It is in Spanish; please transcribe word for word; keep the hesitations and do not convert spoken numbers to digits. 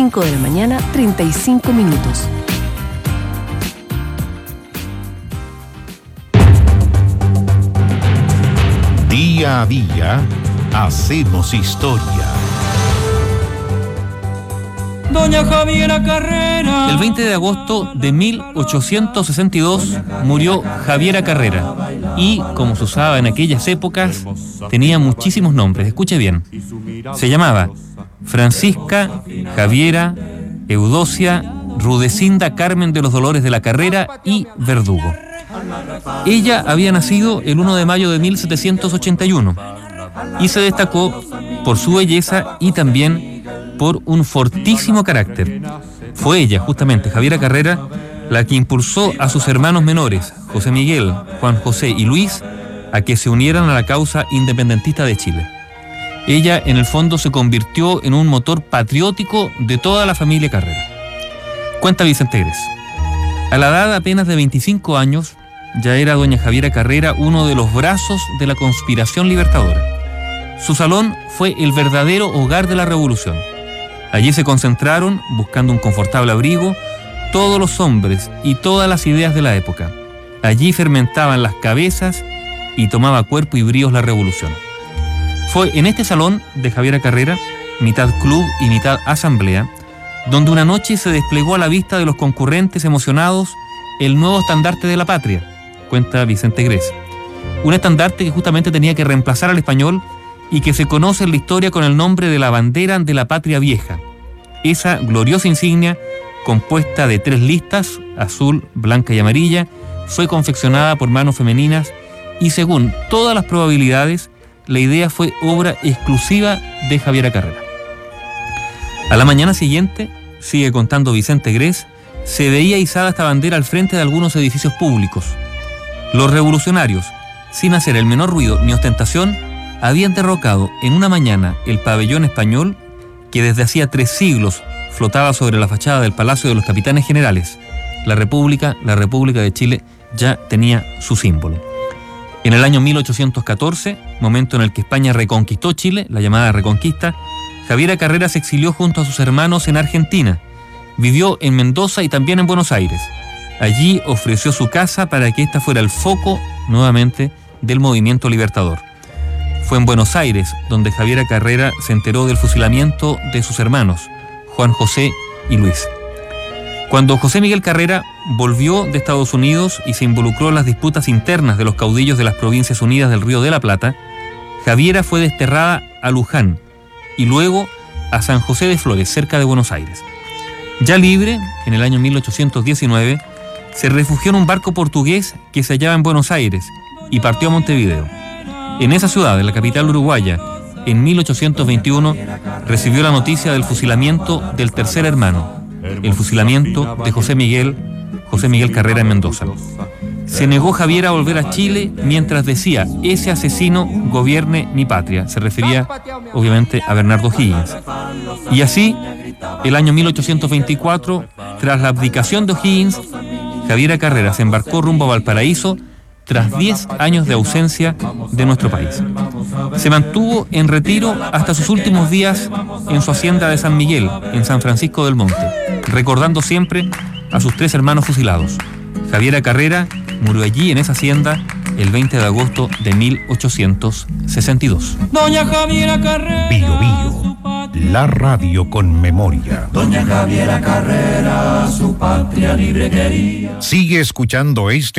cinco de la mañana, treinta y cinco minutos. Día a día, hacemos historia. Doña Javiera Carrera. El veinte de agosto de mil ochocientos sesenta y dos murió Javiera Carrera y, como se usaba en aquellas épocas, tenía muchísimos nombres. Escuche bien. Se llamaba Francisca Javiera Eudocia Rudecinda Carmen de los Dolores de la Carrera y Verdugo. Ella había nacido el primero de mayo de mil setecientos ochenta y uno y se destacó por su belleza y también por un fortísimo carácter. Fue ella, justamente, Javiera Carrera, la que impulsó a sus hermanos menores, José Miguel, Juan José y Luis, a que se unieran a la causa independentista de Chile. Ella, en el fondo, se convirtió en un motor patriótico de toda la familia Carrera. Cuenta Vicente Grés. A la edad apenas de veinticinco años, ya era doña Javiera Carrera uno de los brazos de la conspiración libertadora. Su salón fue el verdadero hogar de la revolución. Allí se concentraron, buscando un confortable abrigo, todos los hombres y todas las ideas de la época. Allí fermentaban las cabezas y tomaba cuerpo y bríos la revolución. Fue en este salón de Javiera Carrera, mitad club y mitad asamblea, donde una noche se desplegó a la vista de los concurrentes emocionados el nuevo estandarte de la patria, cuenta Vicente Grés. Un estandarte que justamente tenía que reemplazar al español y que se conoce en la historia con el nombre de la bandera de la patria vieja. Esa gloriosa insignia, compuesta de tres listas, azul, blanca y amarilla, fue confeccionada por manos femeninas y, según todas las probabilidades, la idea fue obra exclusiva de Javiera Carrera. A la mañana siguiente, sigue contando Vicente Grés, se veía izada esta bandera al frente de algunos edificios públicos. Los revolucionarios, sin hacer el menor ruido ni ostentación, habían derrocado en una mañana el pabellón español que desde hacía tres siglos flotaba sobre la fachada del Palacio de los Capitanes Generales. La República, la República de Chile, ya tenía su símbolo. En el año mil ochocientos catorce, momento en el que España reconquistó Chile, la llamada Reconquista, Javiera Carrera se exilió junto a sus hermanos en Argentina. Vivió en Mendoza y también en Buenos Aires. Allí ofreció su casa para que ésta fuera el foco, nuevamente, del movimiento libertador. Fue en Buenos Aires donde Javiera Carrera se enteró del fusilamiento de sus hermanos, Juan José y Luis. Cuando José Miguel Carrera volvió de Estados Unidos y se involucró en las disputas internas de los caudillos de las Provincias Unidas del Río de la Plata, Javiera fue desterrada a Luján y luego a San José de Flores, cerca de Buenos Aires. Ya libre, en el año mil ochocientos diecinueve, se refugió en un barco portugués que se hallaba en Buenos Aires y partió a Montevideo. En esa ciudad, en la capital uruguaya, en mil ochocientos veintiuno, recibió la noticia del fusilamiento del tercer hermano, el fusilamiento de José Miguel, José Miguel Carrera en Mendoza. Se negó Javiera a volver a Chile mientras decía: ese asesino gobierne mi patria. Se refería, obviamente, a Bernardo O'Higgins. Y así, el año mil ochocientos veinticuatro, tras la abdicación de O'Higgins, Javiera Carrera se embarcó rumbo a Valparaíso tras diez años de ausencia de nuestro país. Se mantuvo en retiro hasta sus últimos días en su hacienda de San Miguel, en San Francisco del Monte, recordando siempre a sus tres hermanos fusilados. Javiera Carrera murió allí en esa hacienda el veinte de agosto de mil ochocientos sesenta y dos. Doña Javiera Carrera. Bio Bio, la radio con memoria. Doña Javiera Carrera, su patria libre quería. Sigue escuchando este